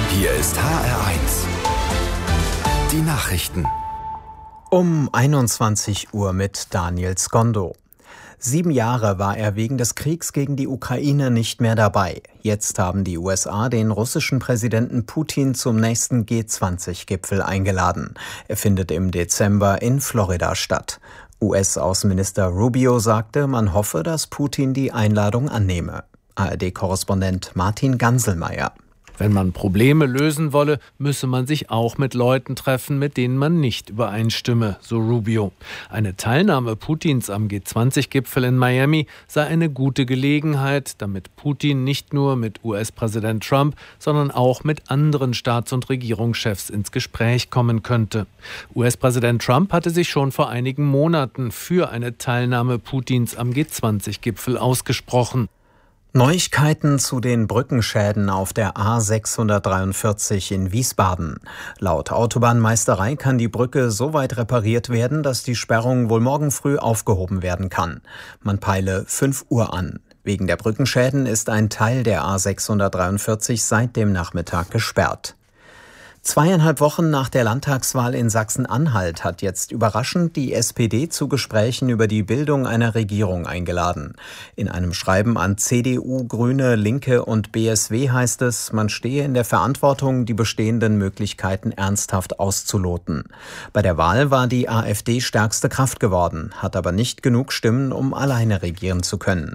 Hier ist HR1. Die Nachrichten. Um 21 Uhr mit Daniel Skondo. 7 Jahre war er wegen des Kriegs gegen die Ukraine nicht mehr dabei. Jetzt haben die USA den russischen Präsidenten Putin zum nächsten G20-Gipfel eingeladen. Er findet im Dezember in Florida statt. US-Außenminister Rubio sagte, man hoffe, dass Putin die Einladung annehme. ARD-Korrespondent Martin Ganselmeier. Wenn man Probleme lösen wolle, müsse man sich auch mit Leuten treffen, mit denen man nicht übereinstimme, so Rubio. Eine Teilnahme Putins am G20-Gipfel in Miami sei eine gute Gelegenheit, damit Putin nicht nur mit US-Präsident Trump, sondern auch mit anderen Staats- und Regierungschefs ins Gespräch kommen könnte. US-Präsident Trump hatte sich schon vor einigen Monaten für eine Teilnahme Putins am G20-Gipfel ausgesprochen. Neuigkeiten zu den Brückenschäden auf der A643 in Wiesbaden. Laut Autobahnmeisterei kann die Brücke so weit repariert werden, dass die Sperrung wohl morgen früh aufgehoben werden kann. Man peile 5 Uhr an. Wegen der Brückenschäden ist ein Teil der A643 seit dem Nachmittag gesperrt. 2,5 Wochen nach der Landtagswahl in Sachsen-Anhalt hat jetzt überraschend die SPD zu Gesprächen über die Bildung einer Regierung eingeladen. In einem Schreiben an CDU, Grüne, Linke und BSW heißt es, man stehe in der Verantwortung, die bestehenden Möglichkeiten ernsthaft auszuloten. Bei der Wahl war die AfD stärkste Kraft geworden, hat aber nicht genug Stimmen, um alleine regieren zu können.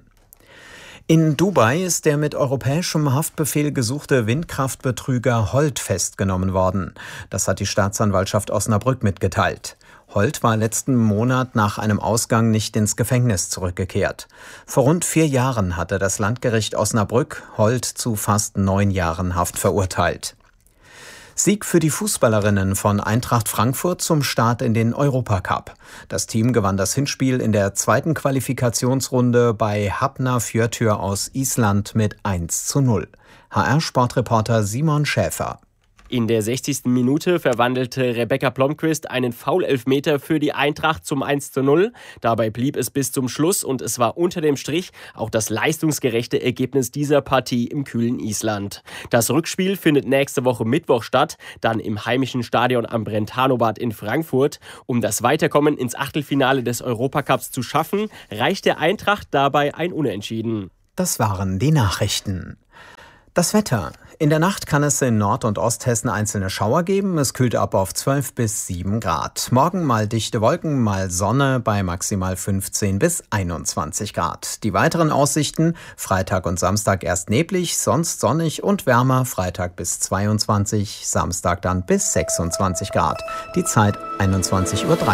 In Dubai ist der mit europäischem Haftbefehl gesuchte Windkraftbetrüger Holt festgenommen worden. Das hat die Staatsanwaltschaft Osnabrück mitgeteilt. Holt war letzten Monat nach einem Ausgang nicht ins Gefängnis zurückgekehrt. Vor rund 4 Jahren hatte das Landgericht Osnabrück Holt zu fast 9 Jahren Haft verurteilt. Sieg für die Fußballerinnen von Eintracht Frankfurt zum Start in den Europacup. Das Team gewann das Hinspiel in der 2. Qualifikationsrunde bei Hafnarfjörður aus Island mit 1:0. HR-Sportreporter Simon Schäfer. In der 60. Minute verwandelte Rebecca Blomqvist einen Foul-Elfmeter für die Eintracht zum 1:0. Dabei blieb es bis zum Schluss und es war unter dem Strich auch das leistungsgerechte Ergebnis dieser Partie im kühlen Island. Das Rückspiel findet nächste Woche Mittwoch statt, dann im heimischen Stadion am Brentano-Bad in Frankfurt. Um das Weiterkommen ins Achtelfinale des Europacups zu schaffen, reicht der Eintracht dabei ein Unentschieden. Das waren die Nachrichten. Das Wetter. In der Nacht kann es in Nord- und Osthessen einzelne Schauer geben. Es kühlt ab auf 12 bis 7 Grad. Morgen mal dichte Wolken, mal Sonne bei maximal 15 bis 21 Grad. Die weiteren Aussichten: Freitag und Samstag erst neblig, sonst sonnig und wärmer. Freitag bis 22, Samstag dann bis 26 Grad. Die Zeit 21:03 Uhr.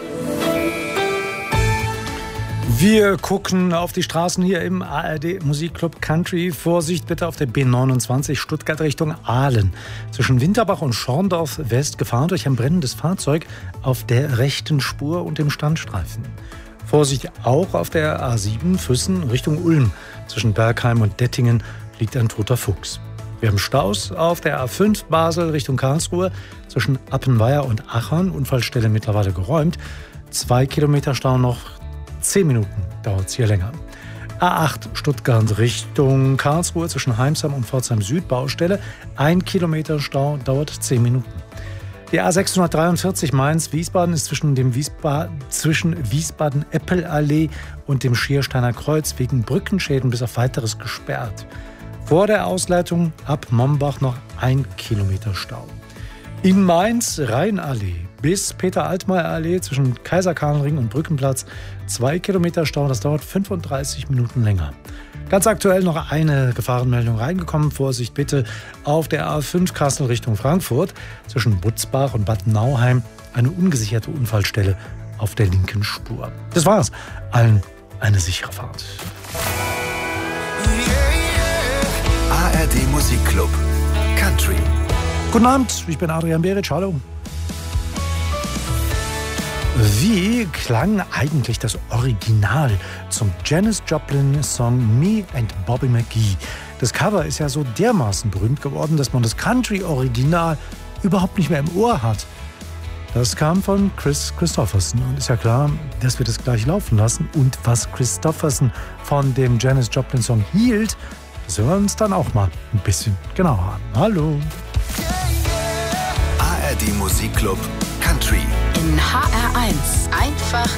Wir gucken auf die Straßen hier im ARD Musikclub Country. Vorsicht bitte auf der B29 Stuttgart Richtung Aalen. Zwischen Winterbach und Schorndorf West gefahren durch ein brennendes Fahrzeug auf der rechten Spur und dem Standstreifen. Vorsicht auch auf der A7 Füssen Richtung Ulm. Zwischen Bergheim und Dettingen liegt ein toter Fuchs. Wir haben Staus auf der A5 Basel Richtung Karlsruhe. Zwischen Appenweier und Achern. Unfallstelle mittlerweile geräumt. 2 Kilometer Stau noch. 10 Minuten dauert es hier länger. A8 Stuttgart Richtung Karlsruhe zwischen Heimsheim und Pforzheim Süd Baustelle. 1 Kilometer Stau dauert 10 Minuten. Die A643 Mainz-Wiesbaden ist zwischen Wiesbaden-Eppelallee und dem Schiersteiner Kreuz wegen Brückenschäden bis auf Weiteres gesperrt. Vor der Ausleitung ab Mombach noch 1 Kilometer Stau. In Mainz Rheinallee bis Peter-Altmaier-Allee zwischen Kaiser-Karl-Ring und Brückenplatz 2 Kilometer Stau, das dauert 35 Minuten länger. Ganz aktuell noch eine Gefahrenmeldung reingekommen. Vorsicht bitte auf der A5 Kassel Richtung Frankfurt zwischen Butzbach und Bad Nauheim eine ungesicherte Unfallstelle auf der linken Spur. Das war's. Allen eine sichere Fahrt. ARD Musikclub Country. Guten Abend, ich bin Adrian Beritsch. Hallo. Wie klang eigentlich das Original zum Janis Joplin-Song Me and Bobby McGee? Das Cover ist ja so dermaßen berühmt geworden, dass man das Country-Original überhaupt nicht mehr im Ohr hat. Das kam von Kris Kristofferson und ist ja klar, dass wir das gleich laufen lassen. Und was Kristofferson von dem Janis Joplin-Song hielt, das hören wir uns dann auch mal ein bisschen genauer an. Hallo! ARD Musikclub Country. In HR1 einfach